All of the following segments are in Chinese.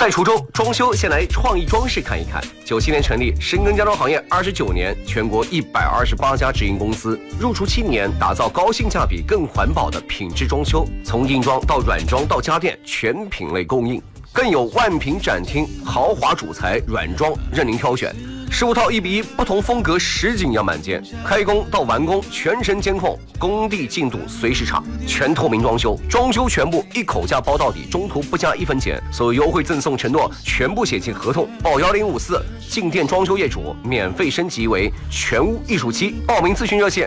在滁州装修，先来创意装饰看一看。97年成立，深耕家装行业29年，全国128家直营公司，入驻7年，打造高性价比、更环保的品质装修，从硬装到软装到家电，全品类供应。更有万品展厅，豪华主材软装任您挑选。15套1:1，不同风格实景样板间，开工到完工全程监控，工地进度随时查，全透明装修，装修全部一口价包到底，中途不加1分钱，所有优惠赠送承诺全部写进合同，报1054，进店装修业主免费升级为全屋艺术期，报名咨询热线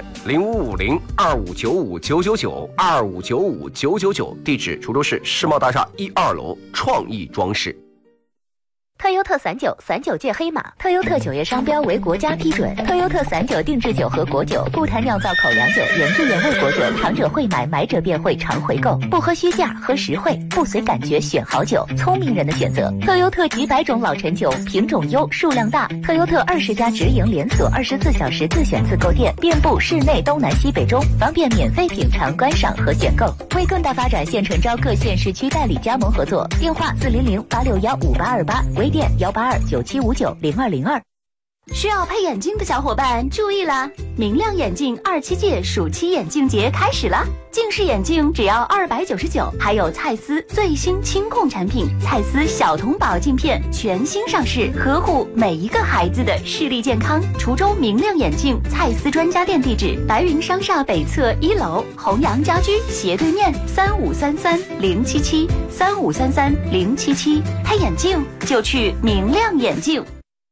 0550-2595-999，2595-999，地址滁州市世贸大厦1、2楼创意装饰。 特优特散酒，散酒界黑马。特优特酒业商标为国家批准。特优特散酒定制酒和果酒，不谈酿造口粮酒、原汁原味果酒，尝者会买，买者便会常回购。不喝虚价，喝实惠，不随感觉选好酒，聪明人的选择。特优特几百种老陈酒，品种优，数量大。特优特20家直营连锁，24小时自选自购店，遍布市内东南西北中，方便免费品尝、观赏和选购。为更大发展，现诚招各县市区代理加盟合作，电话400-861-5828，微店182-9759-0202。 需要配眼镜的小伙伴注意了，明亮眼镜27届暑期眼镜节开始了，近视眼镜只要299，还有蔡司最新清控产品蔡司小童宝镜片全新上市，呵护每一个孩子的视力健康。滁州明亮眼镜蔡司专家店地址：白云商厦北侧1楼，弘阳家居斜对面，3533-077，3533-077，配眼镜就去明亮眼镜。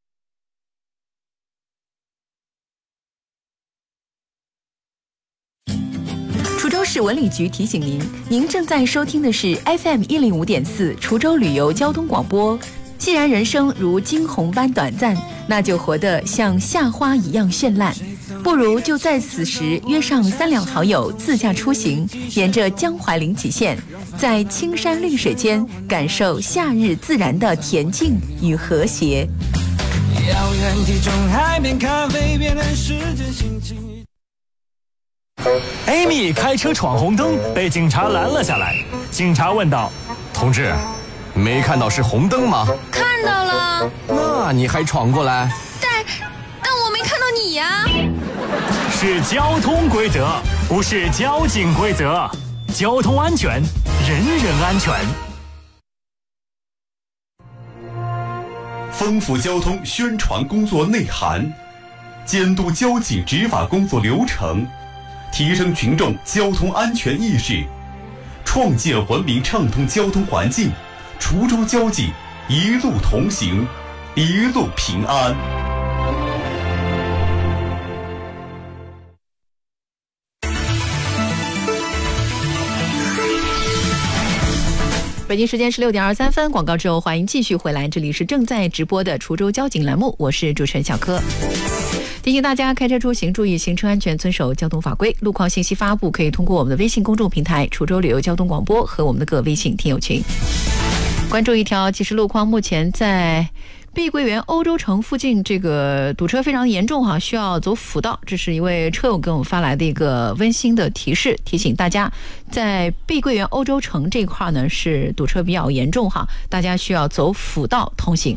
滁州市文旅局提醒您，您正在收听的是 FM105.4 滁州旅游交通广播。既然人生如惊鸿般短暂，那就活得像夏花一样绚烂，不如就在此时约上3两好友自驾出行，沿着江淮临济线，在青山绿水间感受夏日自然的恬静与和谐。遥远地中海边，咖啡变成世界心情。 Amy 开车闯红灯，被警察拦了下来。警察问道：“ 同志，没看到是红灯吗？”“ 看到了。”“ 那你还闯过来？”“ 但我没看到你呀。”“ 是交通规则，不是交警规则。交通安全，人人安全。” 丰富交通宣传工作内涵，监督交警执法工作流程，提升群众交通安全意识，创建文明畅通交通环境。滁州交警一路同行，一路平安。 北京时间是6点23分，广告之后欢迎继续回来，这里是正在直播的滁州交警栏目，我是主持人小柯。提醒大家开车出行注意行车安全，遵守交通法规。路况信息发布可以通过我们的微信公众平台滁州旅游交通广播和我们的各微信听友群。关注一条即时路况，目前在碧桂园欧洲城附近这个堵车非常严重哈，需要走辅道，这是一位车友给我们发来的一个温馨的提示，提醒大家在碧桂园欧洲城这块呢是堵车比较严重哈，大家需要走辅道通行。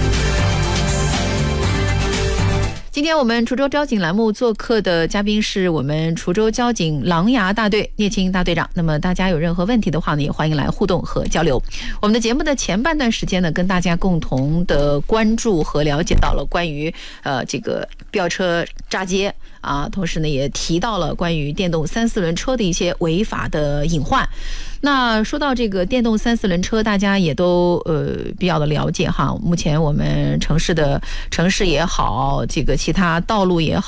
今天我们滁州交警栏目做客的嘉宾是我们滁州交警狼牙大队聂青大队长，那么大家有任何问题的话呢，也欢迎来互动和交流。我们的节目的前半段时间呢，跟大家共同的关注和了解到了关于这个飙车炸街啊，同时呢也提到了关于电动3、4轮车的一些违法的隐患。那说到这个电动3、4轮车，大家也都比较的了解哈。目前我们城市也好，这个其他道路也好，